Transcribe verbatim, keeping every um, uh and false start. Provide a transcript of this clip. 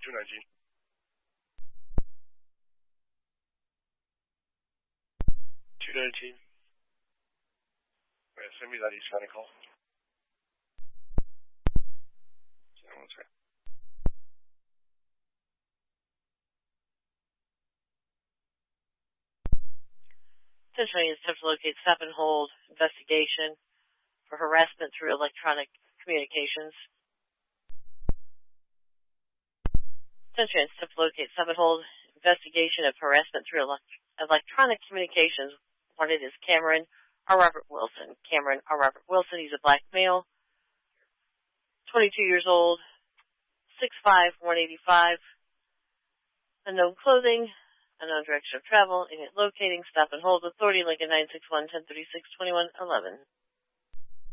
two nineteen. two nineteen. Wait, send me that East County call. Hang on one second. Essentially, it's attempt to locate stop and hold investigation for harassment through electronic communications. Essentially, it's attempt to locate stop and hold investigation of harassment through elect electronic communications. Wanted is Cameron R. Robert Wilson. Cameron R. Robert Wilson, he's a black male, twenty-two years old, six five, one eighty-five, unknown clothing, unknown direction of travel, unit locating, stop and hold, authority, Lincoln nine six one, ten thirty-six, twenty-one eleven.